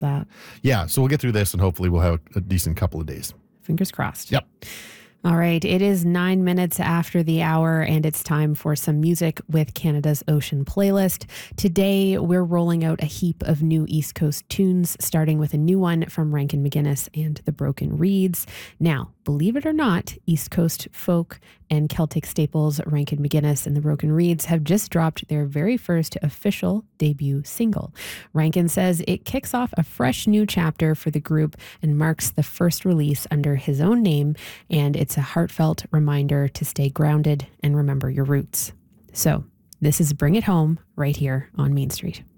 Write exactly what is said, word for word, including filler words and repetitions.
that. Yeah, so we'll get through this and hopefully we'll have a decent couple of days. Fingers crossed. Yep. All right. It is nine minutes after the hour, and it's time for some music with Canada's Ocean playlist. Today, we're rolling out a heap of new East Coast tunes, starting with a new one from Rankin McGinnis and the Broken Reeds. Now, believe it or not, East Coast folk and Celtic staples Rankin McGinnis and the Broken Reeds have just dropped their very first official debut single. Rankin says it kicks off a fresh new chapter for the group and marks the first release under his own name, and it's a heartfelt reminder to stay grounded and remember your roots. So, this is Bring It Home right here on Main Street.